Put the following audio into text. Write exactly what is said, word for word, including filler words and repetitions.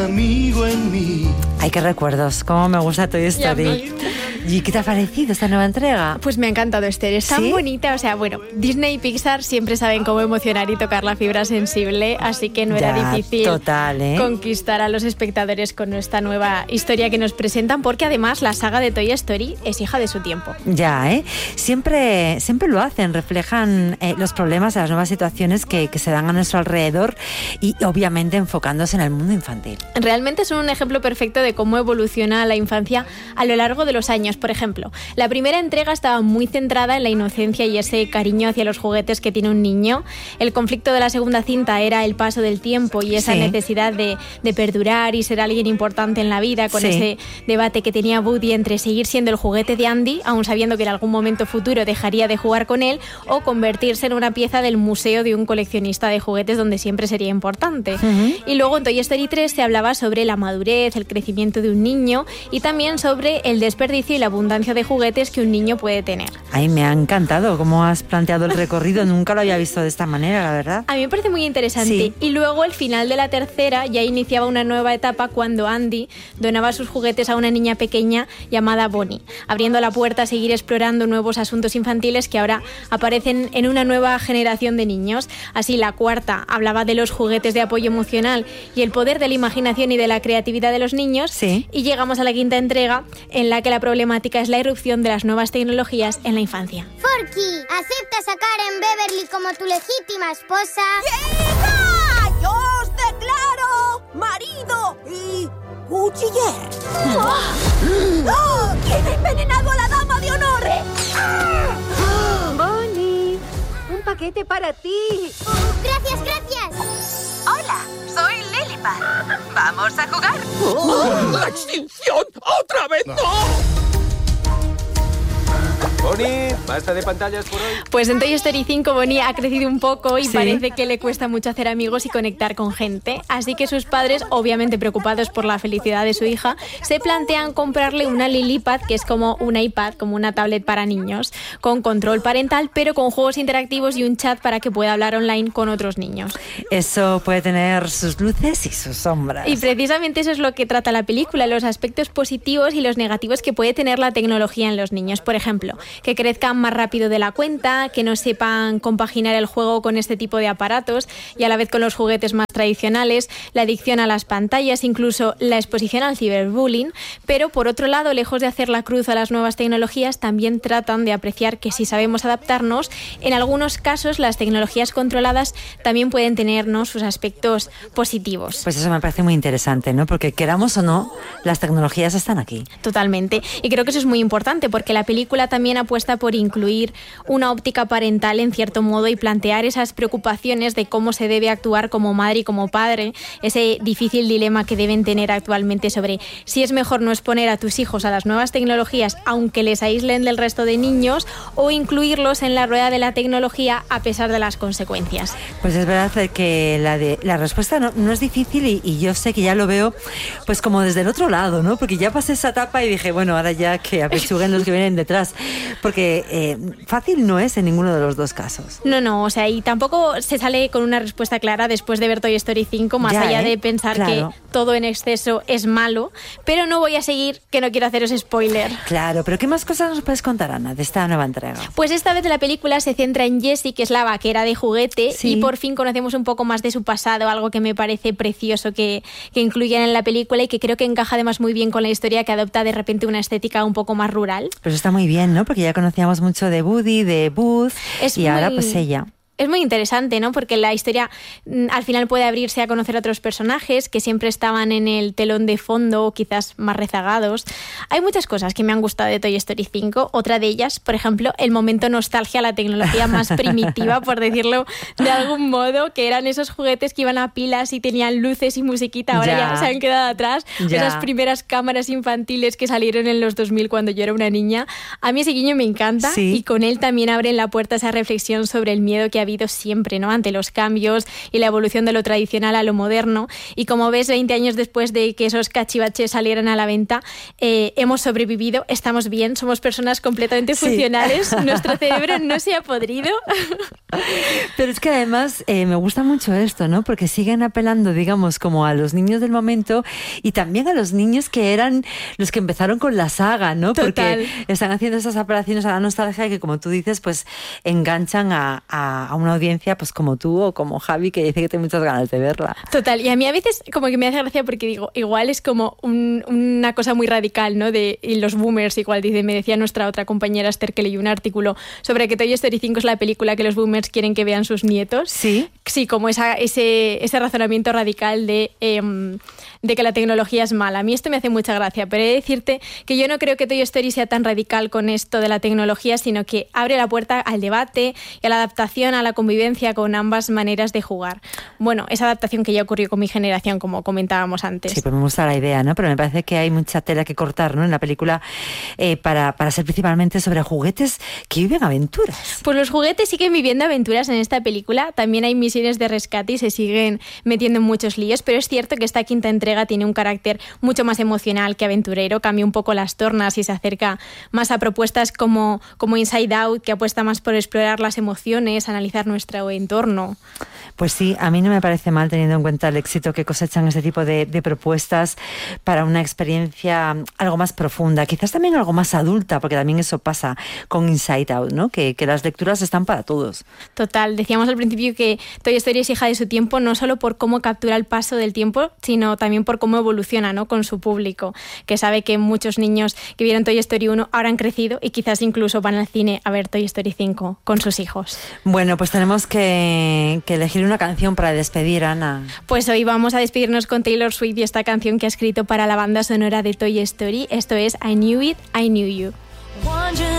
amigo en mí. Ay, qué recuerdos, cómo me gusta Toy Story. ¿Y qué te ha parecido esta nueva entrega? Pues me ha encantado, Esther, es tan ¿Sí? bonita. O sea, bueno, Disney y Pixar siempre saben cómo emocionar y tocar la fibra sensible, así que no era Ya, difícil total, ¿eh? conquistar a los espectadores con esta nueva historia que nos presentan, porque además la saga de Toy Story es hija de su tiempo. Ya, ¿eh? Siempre, siempre lo hacen, reflejan eh, los problemas de las nuevas situaciones que, que se dan a nuestro alrededor y obviamente enfocándose en el mundo infantil. Realmente son un ejemplo perfecto de cómo evoluciona la infancia a lo largo de los años. Por ejemplo, la primera entrega estaba muy centrada en la inocencia y ese cariño hacia los juguetes que tiene un niño. El conflicto de la segunda cinta era el paso del tiempo y esa Sí. necesidad de, de perdurar y ser alguien importante en la vida, con Sí. ese debate que tenía Woody entre seguir siendo el juguete de Andy, aun sabiendo que en algún momento futuro dejaría de jugar con él, o convertirse en una pieza del museo de un coleccionista de juguetes donde siempre sería importante. Uh-huh. Y luego en Toy Story tres se hablaba sobre la madurez, el crecimiento de un niño y también sobre el desperdicio y la abundancia de juguetes que un niño puede tener. Ay, me ha encantado cómo has planteado el recorrido. Nunca lo había visto de esta manera, la verdad. A mí me parece muy interesante. Sí. Y luego el final de la tercera ya iniciaba una nueva etapa cuando Andy donaba sus juguetes a una niña pequeña llamada Bonnie, abriendo la puerta a seguir explorando nuevos asuntos infantiles que ahora aparecen en una nueva generación de niños. Así, la cuarta hablaba de los juguetes de apoyo emocional y el poder de la imaginación y de la creatividad de los niños. Sí. Y llegamos a la quinta entrega, en la que la problemática es la irrupción de las nuevas tecnologías en la infancia. Forky, ¿aceptas a Karen Beverly como tu legítima esposa? ¡Hija! ¡Yo os declaro marido y cuchiller! ¡Oh! ¿Quién ha envenenado a la dama de honor? Bonnie, un paquete para ti. Gracias, gracias. Hola, soy Lilipad. ¿Vamos a jugar? ¡Oh! ¡La extinción! ¡Otra vez no! Bonnie, basta de pantallas por hoy. Pues en Toy Story cinco Bonnie ha crecido un poco y Sí. parece que le cuesta mucho hacer amigos y conectar con gente. Así que sus padres, obviamente preocupados por la felicidad de su hija, se plantean comprarle una Lilipad, que es como un iPad, como una tablet para niños, con control parental, pero con juegos interactivos y un chat para que pueda hablar online con otros niños. Eso puede tener sus luces y sus sombras. Y precisamente eso es lo que trata la película, los aspectos positivos y los negativos que puede tener la tecnología en los niños. Por ejemplo, que crezcan más rápido de la cuenta, que no sepan compaginar el juego con este tipo de aparatos y a la vez con los juguetes más tradicionales, la adicción a las pantallas, incluso la exposición al ciberbullying. Pero por otro lado, lejos de hacer la cruz a las nuevas tecnologías, también tratan de apreciar que si sabemos adaptarnos, en algunos casos las tecnologías controladas también pueden tenernos sus aspectos positivos. Pues eso me parece muy interesante, ¿no? Porque queramos o no, las tecnologías están aquí. Totalmente. Y creo que eso es muy importante porque la película también apuesta por incluir una óptica parental en cierto modo y plantear esas preocupaciones de cómo se debe actuar como madre y como padre, ese difícil dilema que deben tener actualmente sobre si es mejor no exponer a tus hijos a las nuevas tecnologías aunque les aíslen del resto de niños o incluirlos en la rueda de la tecnología a pesar de las consecuencias. Pues es verdad que la, de, la respuesta no, no es difícil y, y yo sé que ya lo veo pues como desde el otro lado, ¿no? Porque ya pasé esa etapa y dije, bueno, ahora ya que apechuguen los que vienen detrás. Porque eh, fácil no es en ninguno de los dos casos. No, no, o sea, y tampoco se sale con una respuesta clara después de ver Toy Story cinco, más Ya, allá ¿eh? de pensar Claro. que todo en exceso es malo, pero no voy a seguir, que no quiero haceros spoiler. Claro, pero ¿qué más cosas nos puedes contar, Ana, de esta nueva entrega? Pues esta vez la película se centra en Jessie, que es la vaquera de juguete, Sí. y por fin conocemos un poco más de su pasado, algo que me parece precioso que, que incluyan en la película y que creo que encaja además muy bien con la historia, que adopta de repente una estética un poco más rural. Pues está muy bien, ¿no? Porque ya conocíamos mucho de Woody, de Buzz, Es y ahora muy- pues ella. Es muy interesante, ¿no? Porque la historia mm, al final puede abrirse a conocer a otros personajes que siempre estaban en el telón de fondo o quizás más rezagados. Hay muchas cosas que me han gustado de Toy Story cinco. Otra de ellas, por ejemplo, el momento nostalgia, la tecnología más primitiva, por decirlo de algún modo, que eran esos juguetes que iban a pilas y tenían luces y musiquita. Ahora ya, Ya. se han quedado atrás. Ya. Esas primeras cámaras infantiles que salieron en los dos mil cuando yo era una niña. A mí ese guiño me encanta Sí. y con él también abren la puerta a esa reflexión sobre el miedo que había habido siempre, ¿no? Ante los cambios y la evolución de lo tradicional a lo moderno. Y como ves, veinte años después de que esos cachivaches salieran a la venta, eh, hemos sobrevivido, estamos bien, somos personas completamente funcionales, sí. Nuestro cerebro no se ha podrido. Pero es que además eh, me gusta mucho esto, ¿no? Porque siguen apelando, digamos, como a los niños del momento y también a los niños que eran los que empezaron con la saga, ¿no? Total. Porque están haciendo esas apelaciones a la nostalgia que, como tú dices, pues enganchan a, a, a una audiencia pues como tú o como Javi, que dice que tiene muchas ganas de verla. Total, y a mí a veces como que me hace gracia porque digo, igual es como un, una cosa muy radical, ¿no? De y los boomers, igual dice, me decía nuestra otra compañera Esther que leyó un artículo sobre que Toy Story cinco es la película que los boomers quieren que vean sus nietos. Sí. Sí, como esa, ese, ese razonamiento radical de, eh, de que la tecnología es mala. A mí esto me hace mucha gracia, pero he de decirte que yo no creo que Toy Story sea tan radical con esto de la tecnología, sino que abre la puerta al debate y a la adaptación, a la convivencia con ambas maneras de jugar. Bueno, esa adaptación que ya ocurrió con mi generación, como comentábamos antes. Sí, pues me gusta la idea, ¿no? Pero me parece que hay mucha tela que cortar, ¿no? En la película eh, para, para ser principalmente sobre juguetes que viven aventuras. Pues los juguetes siguen viviendo aventuras en esta película. También hay misiones de rescate y se siguen metiendo en muchos líos, pero es cierto que esta quinta entrega tiene un carácter mucho más emocional que aventurero, cambia un poco las tornas y se acerca más a propuestas como, como Inside Out, que apuesta más por explorar las emociones, analizar nuestro entorno. Pues sí, a mí no me parece mal teniendo en cuenta el éxito que cosechan este tipo de, de propuestas para una experiencia algo más profunda, quizás también algo más adulta, porque también eso pasa con Inside Out, ¿no? Que, que las lecturas están para todos. Total, decíamos al principio que Toy Story es hija de su tiempo, no solo por cómo captura el paso del tiempo, sino también por cómo evoluciona, ¿no? Con su público, que sabe que muchos niños que vieron Toy Story uno ahora han crecido y quizás incluso van al cine a ver Toy Story cinco con sus hijos. Bueno, pues tenemos que, que elegir una canción para despedir, Ana. Pues hoy vamos a despedirnos con Taylor Swift y esta canción que ha escrito para la banda sonora de Toy Story. Esto es I Knew It, I Knew You.